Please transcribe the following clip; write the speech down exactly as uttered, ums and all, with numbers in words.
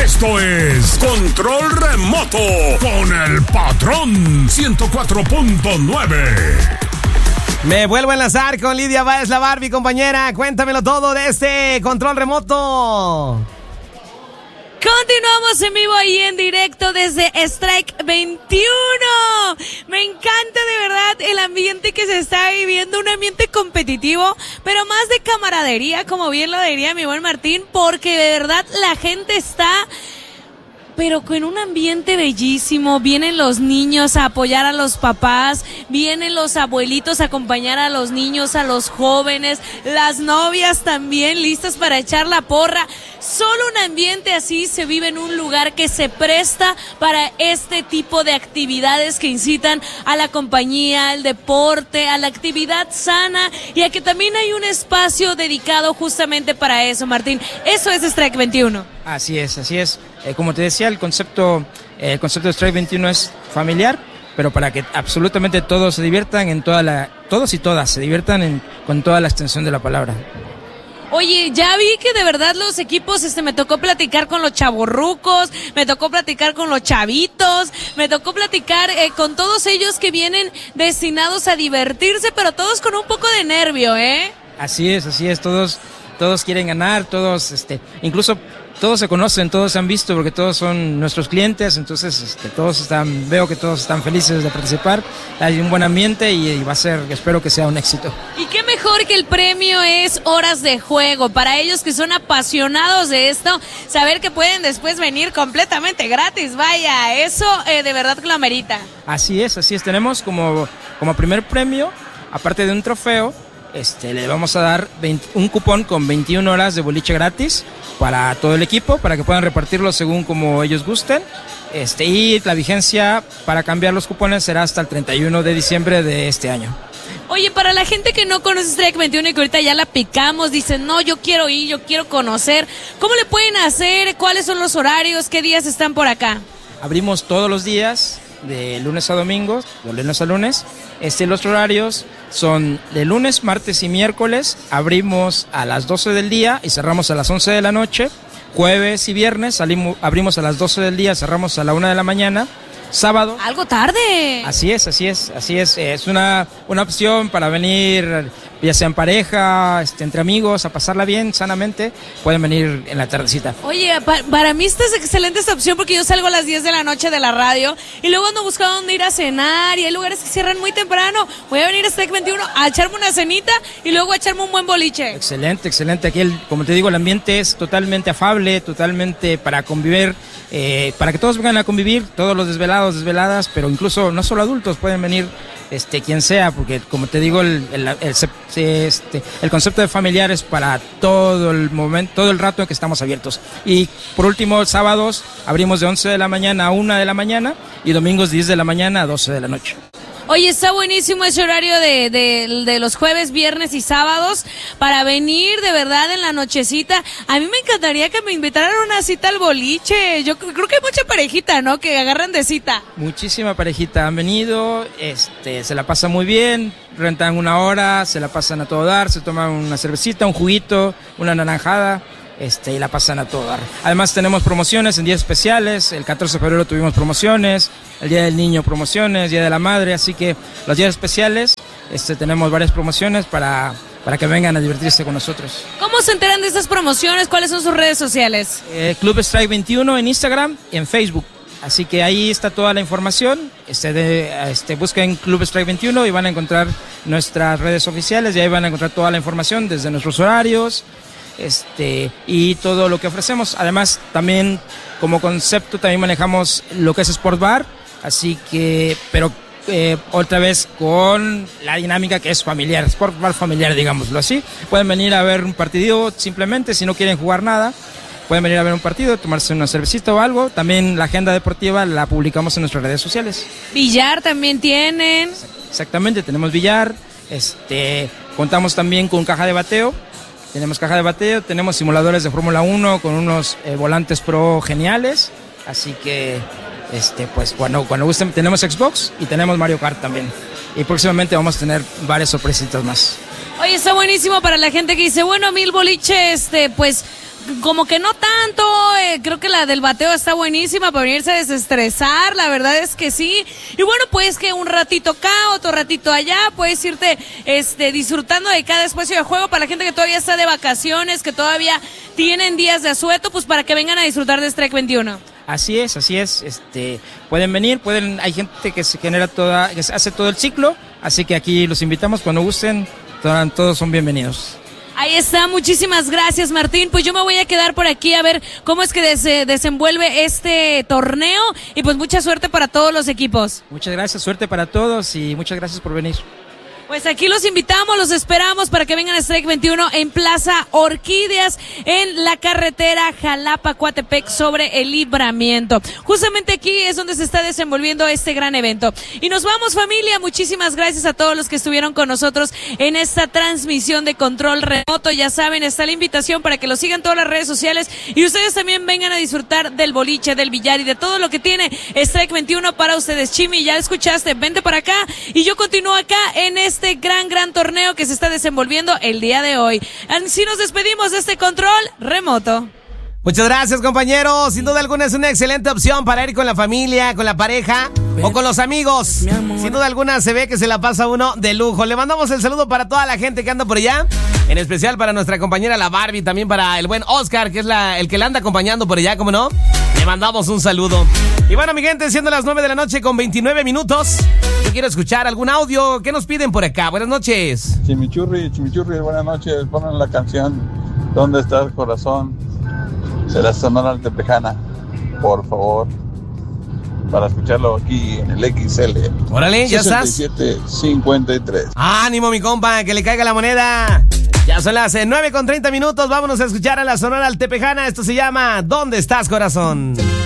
Esto es Control Remoto con el Patrón ciento cuatro punto nueve. Me vuelvo a enlazar con Lidia Báez, la Barbie, compañera. Cuéntamelo todo de este Control Remoto. Continuamos en vivo y en directo desde Strike veintiuno. Me encanta de verdad el ambiente que se está viviendo, un ambiente competitivo, pero más de camaradería, como bien lo diría mi buen Martín, porque de verdad la gente está... pero con un ambiente bellísimo. Vienen los niños a apoyar a los papás, vienen los abuelitos a acompañar a los niños, a los jóvenes, las novias también listas para echar la porra. Solo un ambiente así se vive en un lugar que se presta para este tipo de actividades que incitan a la compañía, al deporte, a la actividad sana y a que también hay un espacio dedicado justamente para eso, Martín. Eso es Strike veintiuno. Así es, así es. Eh, como te decía, el concepto, eh, el concepto de Strike veintiuno es familiar, pero para que absolutamente todos se diviertan en toda la, todos y todas se diviertan en, con toda la extensión de la palabra. Oye, ya vi que de verdad los equipos, este, me tocó platicar con los chavorrucos, me tocó platicar con los chavitos, me tocó platicar eh, con todos ellos que vienen destinados a divertirse, pero todos con un poco de nervio, ¿eh? Así es, así es, todos, todos quieren ganar, todos, este, incluso todos se conocen, todos se han visto porque todos son nuestros clientes, entonces este, todos están, veo que todos están felices de participar, hay un buen ambiente y, y va a ser, espero que sea un éxito. Y qué mejor que el premio es horas de juego, para ellos que son apasionados de esto, saber que pueden después venir completamente gratis, vaya, eso eh, de verdad que lo amerita. Así es, así es, tenemos como, como primer premio, aparte de un trofeo, Este, le vamos a dar veinte, un cupón con veintiuna horas de boliche gratis para todo el equipo, para que puedan repartirlo según como ellos gusten. Este, y la vigencia para cambiar los cupones será hasta el treinta y uno de diciembre de este año. Oye, para la gente que no conoce Strike veintiuno y que ahorita ya la picamos, dicen, no, yo quiero ir, yo quiero conocer, ¿cómo le pueden hacer? ¿Cuáles son los horarios? ¿Qué días están por acá? Abrimos todos los días, de lunes a domingo, de lunes a lunes. Este, los horarios son de lunes, martes y miércoles. Abrimos a las doce del día y cerramos a las once de la noche. Jueves y viernes salimos, abrimos a las doce del día, cerramos a la una de la mañana. Sábado. Algo tarde. Así es, así es, así es. Es una, una opción para venir, ya sea en pareja, este, entre amigos, a pasarla bien, sanamente. Pueden venir en la tardecita. Oye, pa- para mí esta es excelente esta opción porque yo salgo a las diez de la noche de la radio y luego ando buscando dónde ir a cenar y hay lugares que cierran muy temprano. Voy a venir a Strike veintiuno a echarme una cenita y luego a echarme un buen boliche. Excelente, excelente. Aquí, el, como te digo, el ambiente es totalmente afable, totalmente para convivir, eh, para que todos vengan a convivir, todos los desvelados, desveladas, pero incluso no solo adultos, pueden venir este quien sea, porque como te digo, el, el, el, este, el concepto de familiar es para todo el momento, todo el rato en que estamos abiertos. Y por último, sábados abrimos de once de la mañana a una de la mañana y domingos diez de la mañana a doce de la noche. Oye, está buenísimo ese horario de, de, de los jueves, viernes y sábados para venir de verdad en la nochecita. A mí me encantaría que me invitaran a una cita al boliche. Yo creo que hay mucha parejita, ¿no? Que agarran de cita. Muchísima parejita han venido, este, se la pasan muy bien, rentan una hora, se la pasan a todo dar, se toman una cervecita, un juguito, una naranjada. Este, y la pasan a todo dar. Además tenemos promociones en días especiales, el catorce de febrero tuvimos promociones, el Día del Niño promociones, Día de la Madre, así que los días especiales este, tenemos varias promociones para, para que vengan a divertirse con nosotros. ¿Cómo se enteran de estas promociones? ¿Cuáles son sus redes sociales? Eh, Club Strike veintiuno en Instagram y en Facebook, así que ahí está toda la información, este, de, este, busquen Club Strike veintiuno y van a encontrar nuestras redes oficiales y ahí van a encontrar toda la información desde nuestros horarios, Este, y todo lo que ofrecemos. Además, también como concepto también manejamos lo que es Sport Bar, así que, pero eh, otra vez con la dinámica que es familiar, Sport Bar familiar, digámoslo así. Pueden venir a ver un partido simplemente, si no quieren jugar nada, pueden venir a ver un partido, tomarse una cervecita o algo. También la agenda deportiva la publicamos en nuestras redes sociales. Billar también tienen. Exactamente, tenemos billar, este, contamos también con caja de bateo. Tenemos caja de bateo, tenemos simuladores de Fórmula uno con unos eh, volantes pro geniales, así que este pues bueno, cuando gusten tenemos Xbox y tenemos Mario Kart también. Y próximamente vamos a tener varias sorpresitas más. Oye, está buenísimo para la gente que dice, bueno, a mí el boliche, este, pues como que no tanto, eh, creo que la del bateo está buenísima para venirse a desestresar, la verdad es que sí. Y bueno, pues que un ratito acá, otro ratito allá, puedes irte este, disfrutando de cada espacio de juego para la gente que todavía está de vacaciones, que todavía tienen días de asueto, pues para que vengan a disfrutar de Strike veintiuno. Así es, así es. Este, pueden venir, pueden, hay gente que se genera toda, que hace todo el ciclo, así que aquí los invitamos cuando gusten, todos, todos son bienvenidos. Ahí está, muchísimas gracias, Martín. Pues yo me voy a quedar por aquí a ver cómo es que des- desenvuelve este torneo y pues mucha suerte para todos los equipos. Muchas gracias, suerte para todos y muchas gracias por venir. Pues aquí los invitamos, los esperamos para que vengan a Strike veintiuno en Plaza Orquídeas, en la carretera Jalapa-Coatepec sobre el Libramiento. Justamente aquí es donde se está desenvolviendo este gran evento. Y nos vamos, familia, muchísimas gracias a todos los que estuvieron con nosotros en esta transmisión de Control Remoto. Ya saben, está la invitación para que lo sigan todas las redes sociales y ustedes también vengan a disfrutar del boliche, del billar y de todo lo que tiene Strike veintiuno para ustedes. Chimi, ya escuchaste, vente para acá y yo continúo acá en este este gran, gran torneo que se está desenvolviendo el día de hoy. Así nos despedimos de este Control Remoto. Muchas gracias, compañeros. Sin duda alguna es una excelente opción para ir con la familia, con la pareja o con los amigos. Sin duda alguna se ve que se la pasa uno de lujo. Le mandamos el saludo para toda la gente que anda por allá. En especial para nuestra compañera la Barbie, también para el buen Oscar, que es la, el que la anda acompañando por allá, ¿cómo no? Le mandamos un saludo. Y bueno, mi gente, siendo las nueve de la noche con veintinueve minutos, yo quiero escuchar algún audio. ¿Qué nos piden por acá? Buenas noches. Chimichurri, Chimichurri, buenas noches. Ponen la canción ¿Dónde está el corazón? De la Sonora Altepejana, por favor, para escucharlo aquí en el X L. Órale, ya estás. sesenta y siete cincuenta y tres. Ánimo, mi compa, que le caiga la moneda. Ya son las nueve con treinta minutos. Vámonos a escuchar a la Sonora Altepejana. Esto se llama ¿Dónde estás, corazón?